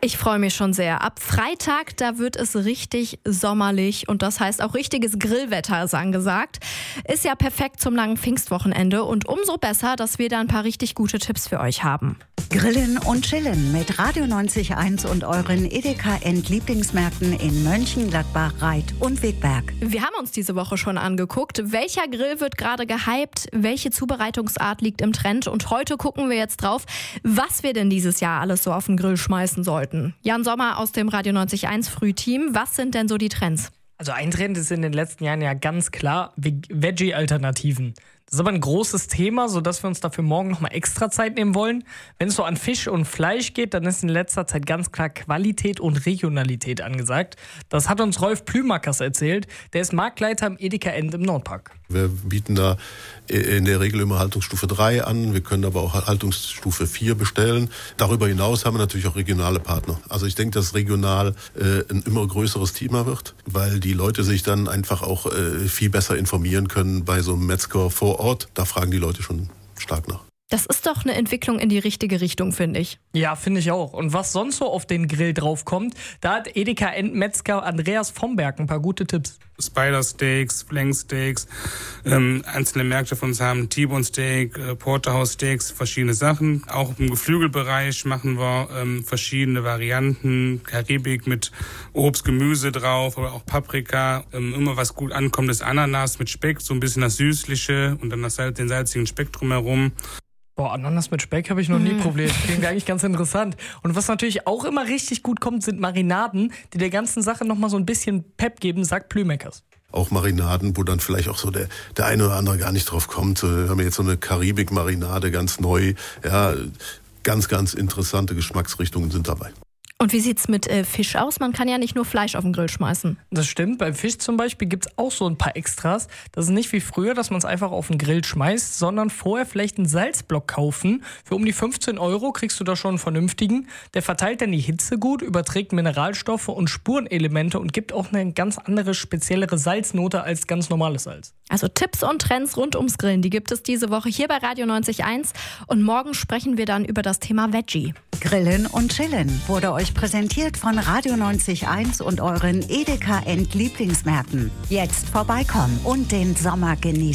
Ich freue mich schon sehr. Ab Freitag, da wird es richtig sommerlich und das heißt auch richtiges Grillwetter ist angesagt. Ist ja perfekt zum langen Pfingstwochenende und umso besser, dass wir da ein paar richtig gute Tipps für euch haben. Grillen und Chillen mit Radio 90.1 und euren Edeka-Lieblingsmärkten in Mönchengladbach, Reit und Wegberg. Wir haben uns diese Woche schon angeguckt, welcher Grill wird gerade gehypt, welche Zubereitungsart liegt im Trend und heute gucken wir jetzt drauf, was wir denn dieses Jahr alles so auf den Grill schmeißen sollten. Jan Sommer aus dem Radio 90.1 Frühteam, was sind denn so die Trends? Also ein Trend ist in den letzten Jahren ja ganz klar Veggie-Alternativen. Das ist aber ein großes Thema, sodass wir uns dafür morgen nochmal extra Zeit nehmen wollen. Wenn es so an Fisch und Fleisch geht, dann ist in letzter Zeit ganz klar Qualität und Regionalität angesagt. Das hat uns Rolf Plümakers erzählt. Der ist Marktleiter im Edeka End im Nordpark. Wir bieten da in der Regel immer Haltungsstufe 3 an. Wir können aber auch Haltungsstufe 4 bestellen. Darüber hinaus haben wir natürlich auch regionale Partner. Also ich denke, dass regional ein immer größeres Thema wird, weil die Leute sich dann einfach auch viel besser informieren können bei so einem Metzger vor Ort. Da fragen die Leute schon stark nach. Das ist doch eine Entwicklung in die richtige Richtung, finde ich. Ja, finde ich auch. Und was sonst so auf den Grill draufkommt, da hat Edeka Endmetzger Andreas Vomberg ein paar gute Tipps. Spider-Steaks, Flanksteaks, einzelne Märkte von uns haben T-Bone Steak, Porterhouse Steaks, verschiedene Sachen. Auch im Geflügelbereich machen wir verschiedene Varianten, Karibik mit Obst, Gemüse drauf, aber auch Paprika. Immer was gut ankommt ist Ananas mit Speck, so ein bisschen das Süßliche und dann den salzigen Speck drumherum. Boah, Ananas mit Speck habe ich noch nie probiert. Klingt eigentlich ganz interessant. Und was natürlich auch immer richtig gut kommt, sind Marinaden, die der ganzen Sache nochmal so ein bisschen Pep geben, sagt Plümakers. Auch Marinaden, wo dann vielleicht auch so der eine oder andere gar nicht drauf kommt. Wir haben jetzt so eine Karibik-Marinade, ganz neu. Ja, ganz, ganz interessante Geschmacksrichtungen sind dabei. Und wie sieht's mit Fisch aus? Man kann ja nicht nur Fleisch auf den Grill schmeißen. Das stimmt. Beim Fisch zum Beispiel gibt es auch so ein paar Extras. Das ist nicht wie früher, dass man es einfach auf den Grill schmeißt, sondern vorher vielleicht einen Salzblock kaufen. Für um die 15 € kriegst du da schon einen vernünftigen. Der verteilt dann die Hitze gut, überträgt Mineralstoffe und Spurenelemente und gibt auch eine ganz andere, speziellere Salznote als ganz normales Salz. Also Tipps und Trends rund ums Grillen, die gibt es diese Woche hier bei Radio 90.1. Und morgen sprechen wir dann über das Thema Veggie. Grillen und Chillen wurde euch präsentiert von Radio 90.1 und euren Edeka Lieblingsmärkten. Jetzt vorbeikommen und den Sommer genießen.